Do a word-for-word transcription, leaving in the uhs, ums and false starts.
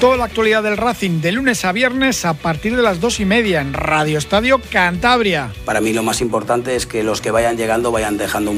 Toda la actualidad del Racing de lunes a viernes a partir de las dos y media en Radio Estadio Cantabria. Para mí lo más importante es que los que vayan llegando vayan dejando un